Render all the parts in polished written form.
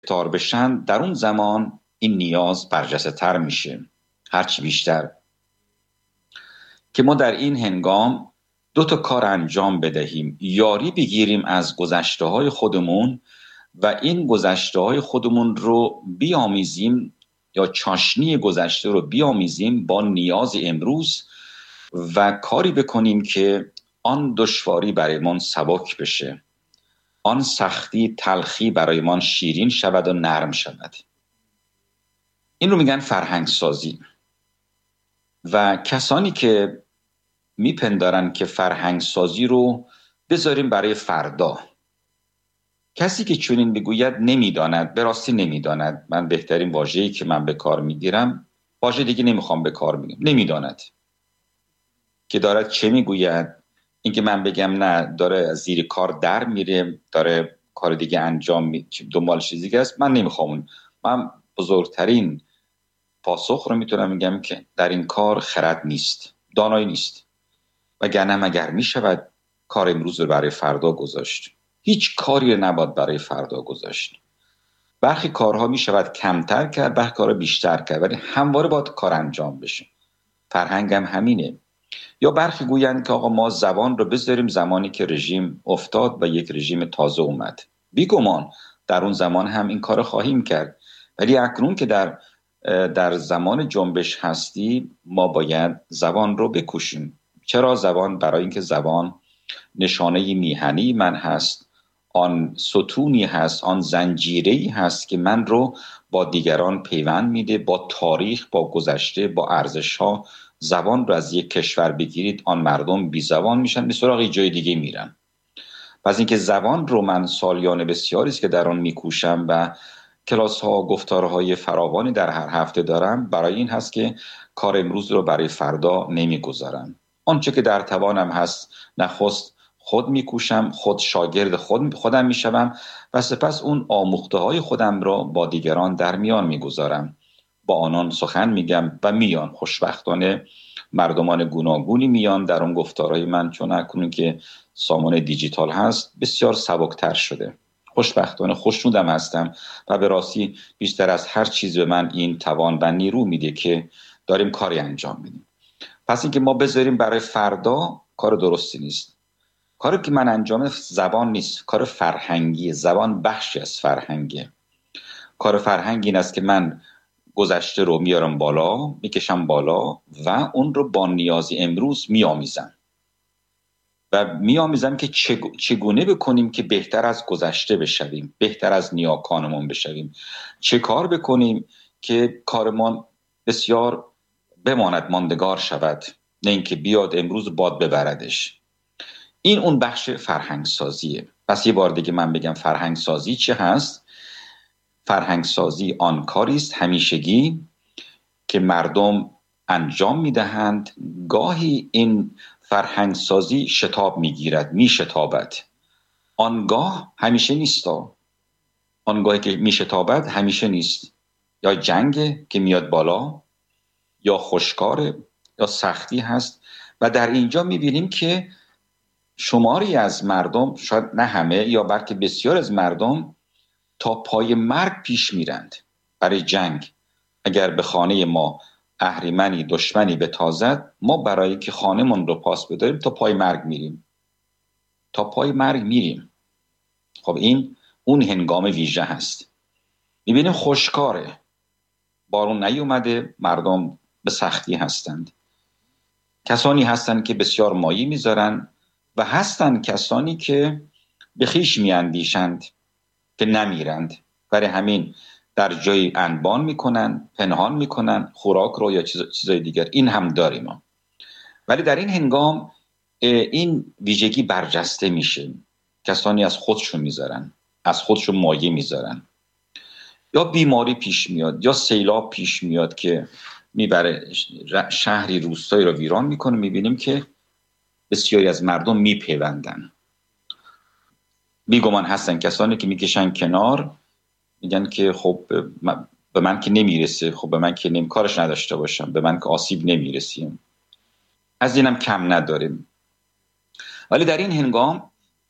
گرفتار بشن، در اون زمان این نیاز برجسته تر میشه. هرچی بیشتر که ما در این هنگام دو تا کار انجام بدهیم: یاری بگیریم از گذشته های خودمون و این گذشته های خودمون رو بیامیزیم، یا چاشنی گذشته رو بیامیزیم با نیاز امروز و کاری بکنیم که آن دشواری برای من سبک بشه، آن سختی تلخی برای من شیرین شود و نرم شود. این رو میگن فرهنگ سازی. و کسانی که میپندارن که فرهنگ سازی رو بذاریم برای فردا، کسی که چنین بگوید نمیداند، به راستی نمیداند. من بهترین واژه‌ای که من به کار میگیرم، واژه دیگه نمیخوام به کار میگم، نمیداند که دارد چه میگوید. اینکه من بگم نه داره از زیر کار در میره، داره کار دیگه انجام دنبال چیزی دیگه است، من نمیخوام. من بزرگترین پاسخ رو میتونم میگم که در این کار خرد نیست، دانایی نیست. وگرنه مگر میشود کار امروز رو برای فردا گذاشت؟ هیچ کاری رو نباید برای فردا گذاشت. برخی کارها میشود کمتر کرد، برخی کارها بیشتر کرد، ولی همواره باید کار انجام بشه. فرهنگ هم همینه. یا برخی گویند که آقا ما زبان رو بذاریم زمانی که رژیم افتاد و یک رژیم تازه اومد. بیگمان در اون زمان هم این کار خواهیم کرد، ولی اکنون که در زمان جنبش هستی، ما باید زبان رو بکوشیم. چرا زبان؟ برای اینکه زبان نشانه میهنی من هست، آن ستونی هست، آن زنجیره‌ای هست که من رو با دیگران پیوند میده، با تاریخ، با گذشته، با ارزش‌ها. زبان رو از یک کشور بگیرید، آن مردم بی زبان میشن، به سراغ جای دیگه میرن. پس اینکه زبان رو من سالیان بسیاری است که در آن میکوشم و کلاس‌ها، گفتارهای فراوانی در هر هفته دارم، برای این هست که کار امروز رو برای فردا نمیگذارم. آنچه که در توانم هست، نخست خود میکوشم، خود شاگرد خودم میشوم و سپس اون آموخته های خودم را با دیگران در میان میگذارم. با آنان سخن میگم و میان. خوشبختانه مردمان گوناگونی میان در اون گفتارهای من، چون اکنون که سامان دیجیتال هست بسیار سبکتر شده. خوشبختانه خوشنودم هستم و به راستی بیشتر از هر چیز به من این توان و نیرو میده که داریم کاری انجام میدیم. پس اینکه ما بذاریم برای فردا کار درستی نیست. کاری که من انجام زبان نیست، کار فرهنگی. زبان بخشی از فرهنگه. کار فرهنگی این است که من گذشته رو میارم بالا، میکشم بالا و اون رو با نیازی امروز میامیزم و میامیزم که چگونه بکنیم که بهتر از گذشته بشویم، بهتر از نیاکانمون بشویم. چه کار بکنیم که کارمان بسیار بماند، ماندگار شود، نه اینکه بیاد امروز باد ببردش. این اون بخش فرهنگ سازیه. پس یه بار دیگه من بگم فرهنگ سازی چه هست؟ فرهنگ سازی آن کاری است همیشگی که مردم انجام میدهند. گاهی این فرهنگ سازی شتاب میگیرد، میشتابد. آنگاه همیشه نیست. آنگاهی که میشتابد همیشه نیست. یا جنگ که میاد بالا، یا خشکار، یا سختی هست. و در اینجا میبینیم که شماری از مردم، شاید نه همه یا بلکه بسیار از مردم، تا پای مرگ پیش میرند برای جنگ. اگر به خانه ما اهریمنی، دشمنی بتازد، ما برای که خانه‌مون رو پاس بداریم تا پای مرگ میریم. تا پای مرگ میریم. خب این اون هنگام ویژه هست. میبینیم خشکاره، بارون نیومده، مردم به سختی هستند. کسانی هستند که بسیار مایه میذارن و هستند کسانی که به خویش میاندیشند که نمیرند، برای همین در جای انبان میکنن، پنهان میکنن خوراک رو یا چیزای دیگر. این هم داریم. ولی در این هنگام این ویژگی برجسته میشه. کسانی از خودشون میذارن، از خودشون مایه میذارن. یا بیماری پیش میاد، یا سیلاب پیش میاد که میبره شهری، روستایی رو ویران میکنه. میبینیم که بسیاری از مردم میپیوندن. بیگمان هستن کسانی که میکشن کنار، میگن که خب به من که نمیرسه، خب به من که کارش نداشته باشم، به من که آسیب نمیرسیم. از اینم کم نداریم. ولی در این هنگام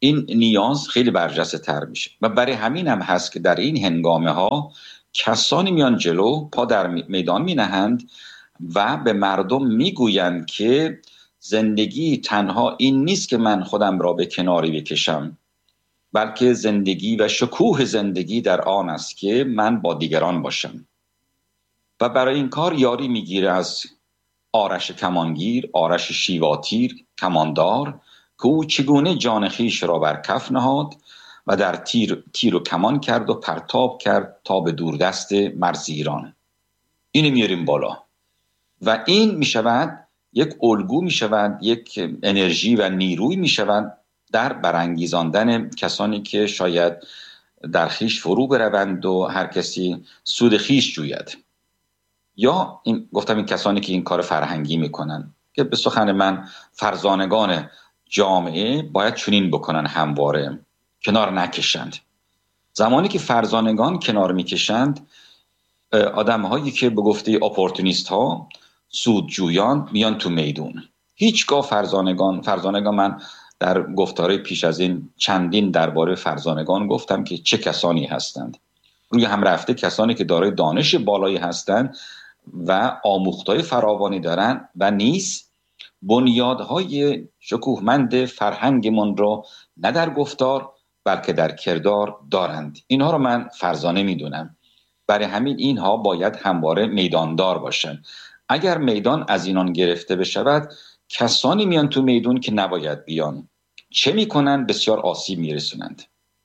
این نیاز خیلی برجسته تر میشه و برای همین هم هست که در این هنگامه ها کسانی میان جلو، پا در میدان مینهند و به مردم میگویند که زندگی تنها این نیست که من خودم را به کناری بکشم، بلکه زندگی و شکوه زندگی در آن است که من با دیگران باشم. و برای این کار یاری میگیره از آرش کمانگیر، آرش شیواتیر، کماندار، که او چگونه جان خویش را بر کف نهاد و در تیر و کمان کرد و پرتاب کرد تا به دوردست مرز ایران. اینو میاریم بالا و این میشود یک الگو، میشود یک انرژی و نیروی میشود در برانگیزاندن کسانی که شاید در خویش فرو بروند و هر کسی سود خویش جوید. یا گفتم این کسانی که این کار فرهنگی میکنن، که به سخن من فرزانگان جامعه باید چنین بکنن، همواره کنار نکشند. زمانی که فرزانگان کنار میکشند، آدم هایی که به گفته اپورتونیست ها، سودجویان، میان تو میدون. هیچگاه فرزانگان من در گفتاره پیش از این چندین درباره فرزانگان گفتم که چه کسانی هستند. روی هم رفته کسانی که دارای دانش بالایی هستند و آموختهای فراوانی دارند و نیز بنیادهای شکوهمند فرهنگمون رو نه در گفتار بلکه در کردار دارند. اینها رو من فرزانه میدونم. برای همین اینها باید همواره میداندار باشند. اگر میدان از اینان گرفته بشود، کسانی میان تو میدون که نباید بیان. چه میکنن؟ بسیار آسیب میرسونند.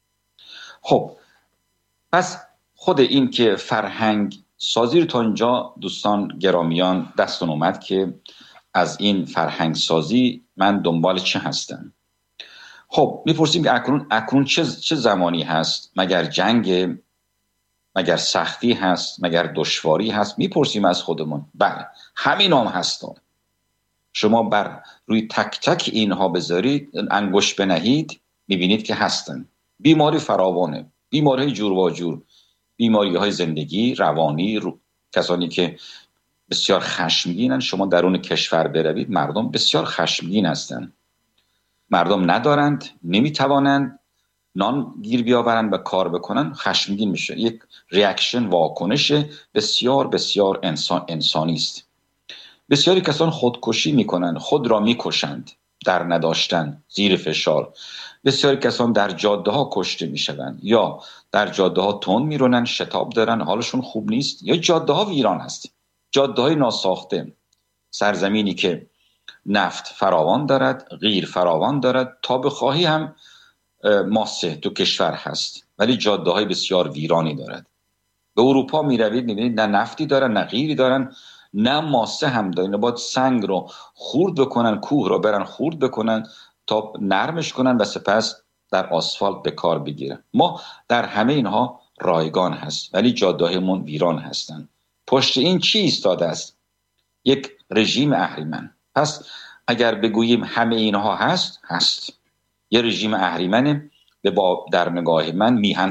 خب پس خود این که فرهنگ سازی رو تا اینجا دوستان گرامیان دستون اومد که از این فرهنگ سازی من دنبال چه هستم. خب میپرسیم که اکنون چه زمانی هست؟ مگر جنگ؟ مگر سختی هست؟ مگر دشواری هست؟ میپرسیم از خودمون. بله، همین هم هستن. شما بر روی تک تک اینها بذارید، انگشت بنهید، میبینید که هستن. بیماری فراوانه، بیماری جور و جور، بیماری های زندگی، روانی، کسانی که بسیار خشمگینن. شما درون کشور بروید، مردم بسیار خشمگین هستند. مردم ندارند، نمیتوانند نان گیر بیاورند و کار بکنن، خشمگین میشه. یک ریاکشن، واکنش بسیار بسیار انسانی است. بسیاری کسان خودکشی میکنند، خود را میکشند در نداشتن، زیر فشار. بسیاری کسان در جاده ها کشته میشوند، یا در جاده ها تند میرونن، شتاب دارن، حالشون خوب نیست، یا جاده ها ویران هست، جاده های ناساخته. سرزمینی که نفت فراوان دارد، غیر فراوان دارد، تا بخواهی هم ماسه تو کشور هست، ولی جاده های بسیار ویرانی دارد. به اروپا می روید میبینید نه نفتی دارن، نه غیری دارن، نه ماسه هم دارن. باید سنگ رو خورد بکنن، کوه رو برن خورد بکنن تا نرمش کنن و سپس در آسفالت به کار بگیرن. ما در همه اینها رایگان هست، ولی جاده‌هامون ویران هستن. پشت این چی ایستاده است؟ یک رژیم اهریمن. پس اگر بگوییم همه اینها هست یه رژیم اهریمن در نگاه من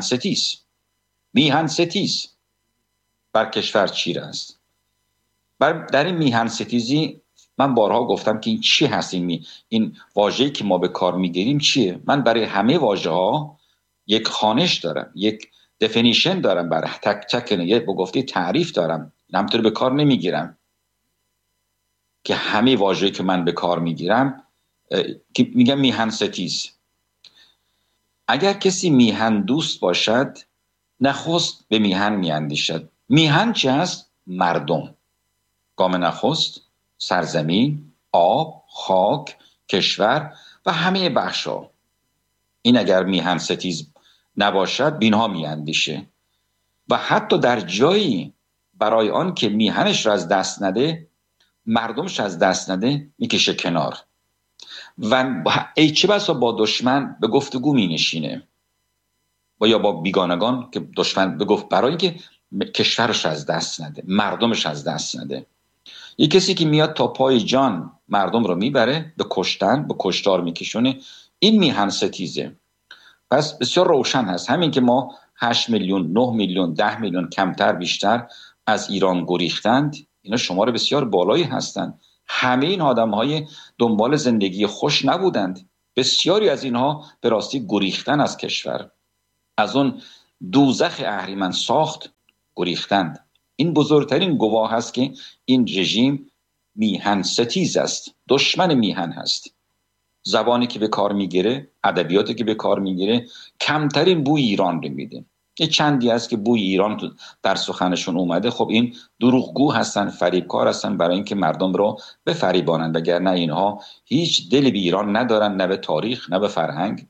میهن ستیز بر کشور چیره است. در این میهن ستیزی من بارها گفتم که این چی هست؟ این واژه‌ای که ما به کار میگیریم چیه؟ من برای همه واژه‌ها یک خوانش دارم، یک دفینیشن دارم، برای تک تک یه به گفته تعریف دارم. همینطوری به کار نمیگیرم که همه واژه‌ای که من به کار میگیرم که میگم میهن ستیز. اگر کسی میهن دوست باشد، نخست به میهن میاندیشد. میهن چه هست؟ مردم. گام نخست سرزمین، آب، خاک، کشور و همه بخشا. این اگر میهن ستیز نباشد، بینها میاندیشه و حتی در جایی برای آن که میهنش را از دست نده، مردمش از دست نده، میکشه کنار و ای چه بسا با دشمن به گفتگو می نشینه و یا با بیگانگان که دشمن بگفت، برای اینکه کشورش از دست نده، مردمش از دست نده. یک کسی که میاد تا پای جان مردم رو میبره، به کشتن، به کشتار میکشونه، این میهن ستیزه. پس بسیار روشن هست همین که ما 8 میلیون، 9 میلیون، 10 میلیون کمتر بیشتر از ایران گریختند، اینا شمار بسیار بالایی هستند. همه این آدم‌های دنبال زندگی خوش نبودند. بسیاری از اینها به راستی گریختن از کشور، از اون دوزخ اهریمن ساخت گریختند. این بزرگترین گواه است که این رژیم میهن ستیز است، دشمن میهن هست. زبانی که به کار میگیره، ادبیاتی که به کار میگیره، کمترین بوی ایران رو میده. یه چندی هست که بوی ایران در سخنشون اومده. خب این دروغگو هستن، فریبکار هستن برای اینکه مردم رو بفریبانند، وگرنه اینها هیچ دلی به ایران ندارن، نه به تاریخ نه به فرهنگ.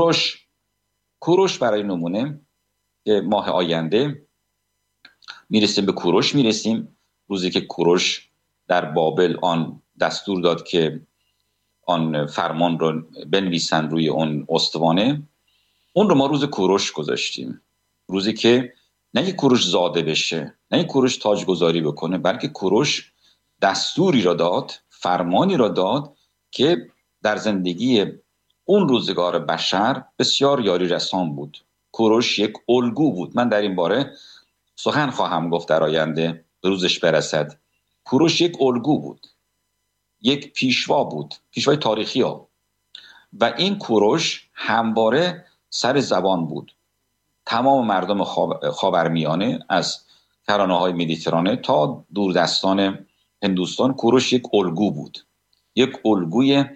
کوروش برای نمونه ماه آینده میرسیم به کوروش، میرسیم روزی که کوروش در بابل آن دستور داد که آن فرمان رو بنویسن روی اون استوانه. اون رو ما روز کوروش گذاشتیم، روزی که نه کوروش زاده بشه، نه کوروش تاجگذاری بکنه، بلکه کوروش دستوری را داد، فرمانی را داد که در زندگی اون روزگار بشر بسیار یاری رسان بود. کوروش یک الگو بود. من در این باره سخن خواهم گفت در آینده، به روزش برسد. کوروش یک الگو بود، یک پیشوا بود، پیشوای تاریخی ها. و این کوروش همواره سر زبان بود. تمام مردم خاورمیانه، از کرانه های مدیترانه تا دوردستان هندوستان، کوروش یک الگو بود، یک الگوی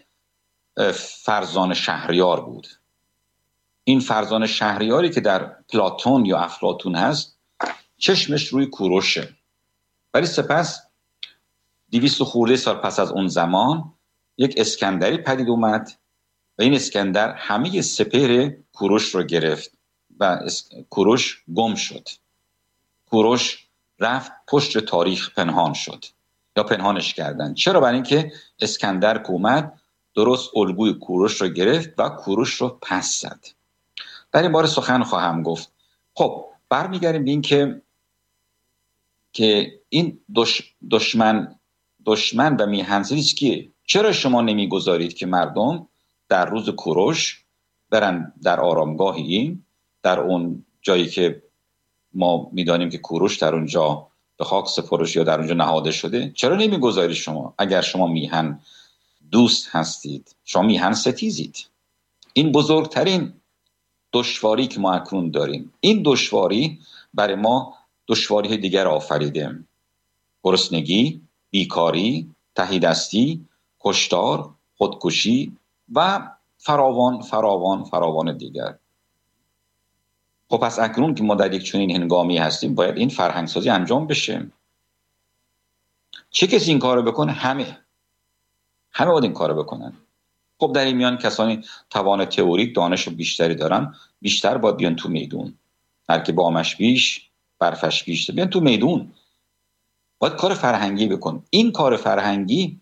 فرزان شهریار بود. این فرزان شهریاری که در پلاتون یا افلاطون هست چشمش روی کوروشه. ولی سپس 200 خورده سال پس از اون زمان یک اسکندری پدید اومد و این اسکندر همه سپهر کوروش رو گرفت و کوروش گم شد. کوروش رفت پشت تاریخ پنهان شد یا پنهانش کردن. چرا؟ برای اینکه اسکندر که اومد درست الگوی کوروش رو گرفت و کوروش رو پس زد. در این باره سخن خواهم گفت. خب برمیگردیم به این که این دشمن و میهن‌ستیز کیه؟ چرا شما نمیگذارید که مردم در روز کوروش برن در آرامگاه این، در اون جایی که ما میدانیم که کوروش در اونجا به خاک سپرش یا در اونجا نهاده شده؟ چرا نمیگذارید شما؟ اگر شما میهن دوست هستید، شما میهن ستیزید. این بزرگترین دشواری که ما اکنون داریم. این دشواری برای ما دشواری دیگر آفریده: گرسنگی، بیکاری، تهیدستی، کشتار، خودکشی و فراوان دیگر. خب پس اکنون که ما در یک چنین هنگامی هستیم باید این فرهنگسازی انجام بشه. چه کسی این کارو بکنه؟ همه باید این کارو بکنن. خب در این میان کسانی توان تئوریک، دانش بیشتری دارن، بیشتر باید بیان تو میدون. هر کی بامش بیش برفش بیشتر، بیان تو میدون. باید کار فرهنگی بکن. این کار فرهنگی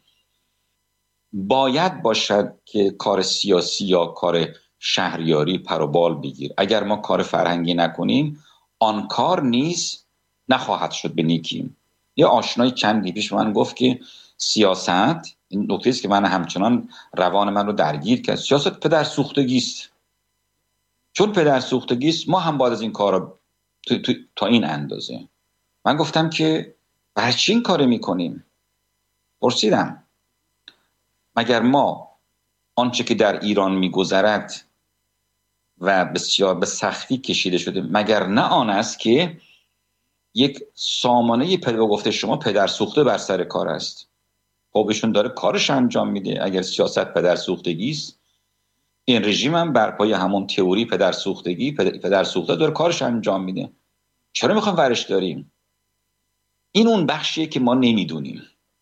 باید باشد که کار سیاسی یا کار شهریاری پر و بال بگیر. اگر ما کار فرهنگی نکنیم آن کار نیز نخواهد شد به نیکی. یه آشنای چندی پیش من گفت که سیاست، این نکته است که من همچنان روان من رو درگیر کرد، سیاست پدر سوختگی است. چون پدر سوختگی است ما هم باید از این کار تا این اندازه. من گفتم که برای چی این کار میکنیم؟ پرسیدم مگر ما آنچه که در ایران میگذرد و بسیار به سختی کشیده شده مگر نه آن است که یک سامانه گفته شما پدر سوخته بر سر کار است؟ خب ایشون داره کارش انجام میده. اگر سیاست پدر سوختگی است، این رژیم هم بر پای همون تئوری پدر سوخته داره کارش انجام میده. چرا میخوام ورش داریم؟ این اون بخشیه که ما نمیدونیم.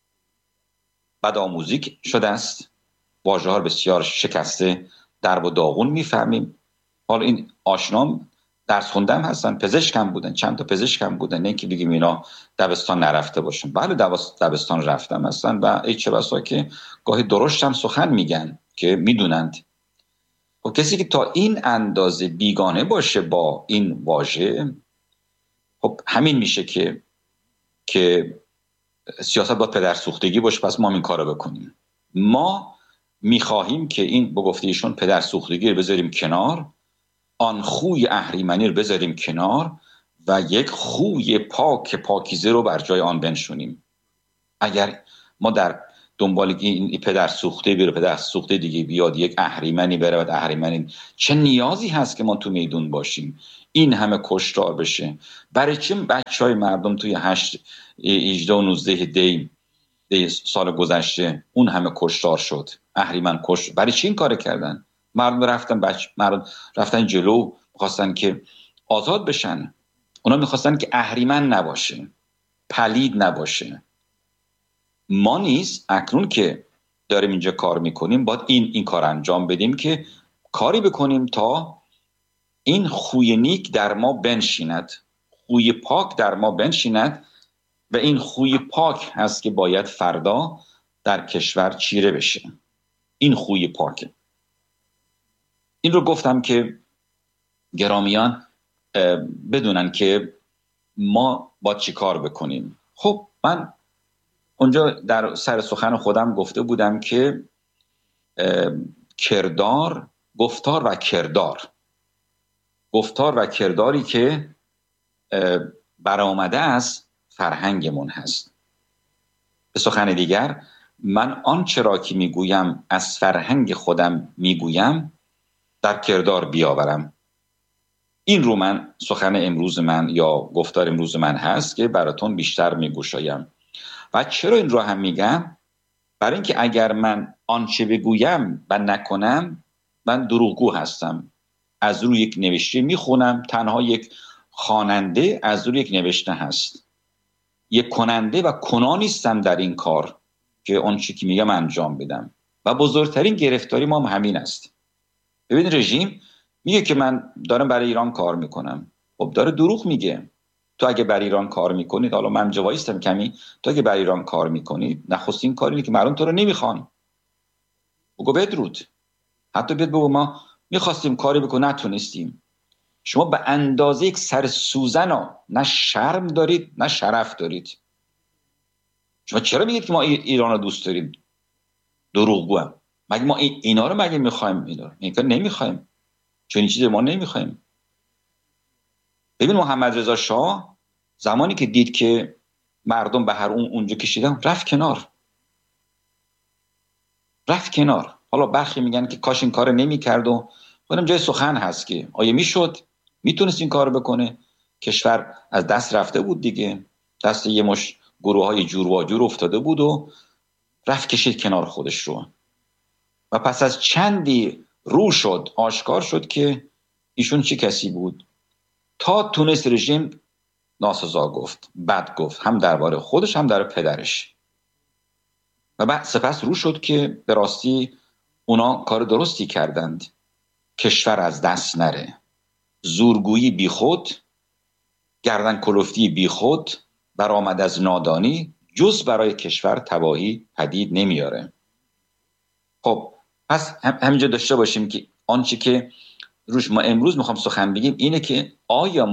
بدآموزی شده است، واژه‌ها بسیار شکسته، درب و داغون میفهمیم. حالا این آشنام درس خوندم هستن، پزشک هم بودن، چند تا پزشک هم بودن، نه اینکه بگیم اینا دبستان نرفته باشن. بله دبستان رفتم هستن و ای چه بسا که گاهی درشت هم سخن میگن که میدونند. و کسی که تا این اندازه بیگانه باشه با این واژه، خب همین میشه که سیاست باید پدر سوختگی باشه. پس ما این کارو بکنیم. ما میخواهیم که این بگفته ایشون پدر سوختگی رو بذاریم کنار، آن خوی اهریمنی رو بذاریم کنار و یک خوی پاکیزه رو بر جای آن بنشونیم. اگر ما در دنبال این پدر سوخته بیاره، پدر سوخته دیگه بیاد، یک اهریمنی بره و اهریمنی. چه نیازی هست که ما تو میدون باشیم، این همه کشتار بشه؟ برای چه بچهای مردم توی 8 18 و 19 دی سال گذشته اون همه کشتار شد، اهریمن کشت؟ برای چی این کار کردن؟ مردم رفتن جلو، خواستن که آزاد بشن. اونا میخواستن که اهریمن نباشه، پلید نباشه. ما نیز اکنون که داریم اینجا کار میکنیم باید این کار انجام بدیم که کاری بکنیم تا این خوی نیک در ما بنشیند، خوی پاک در ما بنشیند، و این خوی پاک هست که باید فردا در کشور چیره بشه. این خوی پاکه. این رو گفتم که گرامیان بدونن که ما با چی کار بکنیم. خب من اونجا در سر سخن خودم گفته بودم که گفتار و کرداری که برآمده از فرهنگمون هست. به سخن دیگر، من آنچه را که میگویم از فرهنگ خودم میگویم در کردار بیاورم. این رو من سخن امروز من یا گفتار امروز من هست که براتون بیشتر میگوشایم. و چرا این رو هم میگم؟ برای اینکه اگر من آنچه بگویم و نکنم، من دروغگو هستم. از روی یک نوشته میخونم، تنها یک خواننده از روی یک نوشته هست، یک کننده و کنا نیستم در این کار که آنچه که میگم انجام بدم. و بزرگترین گرفتاری ما همین است. ببین رژیم میگه که من دارم برای ایران کار میکنم. خب داره دروغ میگه. تو اگه برای ایران کار میکنید، حالا من جوایستم کمی، تو اگه برای ایران کار میکنید، نخستین کاری اینه که مردم تو رو نمیخوان. بگو بدرود. حتی بگو ما میخواستیم کاری بکنیم نتونستیم. شما به اندازه یک سر سوزن ها نه شرم دارید نه شرف دارید. شما چرا میگید که ما ایران رو دوست داریم؟ دروغگو هم. مگه ما اینا رو مگه میخوایم؟ اینا نمیخوایم. چنین چیزی ما نمیخوایم. ببین محمد رضا شاه زمانی که دید که مردم به هر اونجا کشیدن، رفت کنار. حالا برخی میگن که کاش این کار نمیکرد و خودم جای سخن هست که آیا میتونست این کار بکنه؟ کشور از دست رفته بود دیگه، دست یه مش گروه های جور و جور افتاده بود و رفت کشید کنار خودش رو. و پس از چندی آشکار شد که ایشون چه کسی بود، تا تونست رژیم ناسزا گفت، بد گفت، هم درباره خودش هم درباره پدرش. و بعد سپس شد که به راستی اونا کار درستی کردند. کشور از دست نره. زورگویی بی خود، گردن کلفتی بی خود برآمد از نادانی، جز برای کشور تباهی پدید نمیاره. خب پس همینجا داشته باشیم که آنچه که روش ما امروز میخوام سخن بگیم اینه که آیا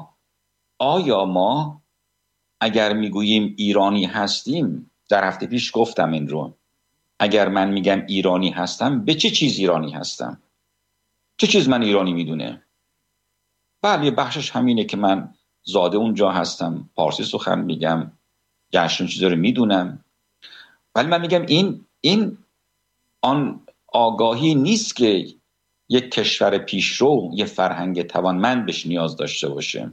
ما اگر میگوییم ایرانی هستیم، در هفته پیش گفتم این رو، اگر من میگم ایرانی هستم، به چه چیز ایرانی هستم؟ چه چیز من ایرانی میدونه؟ بله، یه بخشش همینه که من زاده اونجا هستم، پارسی سخن میگم، گشتون چیزا رو میدونم. ولی من میگم این آن آگاهی نیست که یک کشور پیشرو، یک فرهنگ توانمند بهش نیاز داشته باشه.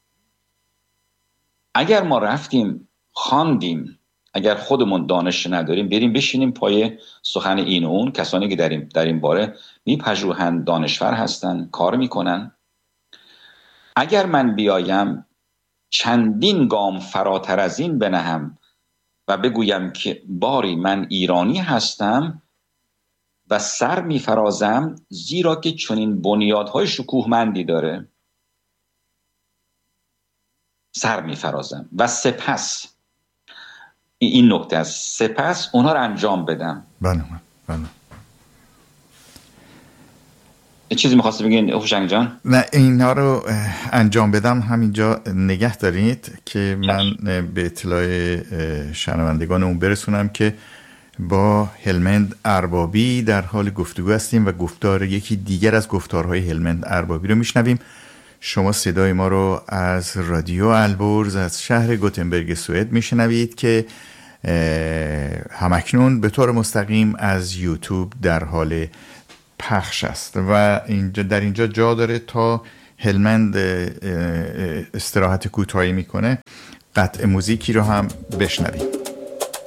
اگر ما رفتیم خواندیم، اگر خودمون دانش نداریم، بریم بشینیم پای سخن این و اون کسانی که در این باره میپژوهند، دانشور هستن، کار میکنن. اگر من بیایم چندین گام فراتر از این بنهم و بگویم که باری من ایرانی هستم و سر میفرازم، زیرا که چنین بنیادهای شکوهمندی داره، سر میفرازم و سپس این نکته است، سپس اونها رو انجام بدم. بله. چیزی می‌خواستی بگین هوشنگ جان؟ نه، اینا رو انجام بدم همینجا نگه دارید که من به اطلاع شنوندگانمون برسونم که با هلمند اربابی در حال گفتگو هستیم و یکی دیگر از گفتارهای هلمند اربابی رو میشنویم. شما صدای ما رو از رادیو البرز از شهر گوتنبرگ سوئد میشنوید که همکنون به طور مستقیم از یوتیوب در حال پخش است و در اینجا جا داره تا هلمند استراحت کوتاهی میکنه قطع موزیکی رو هم بشنویم.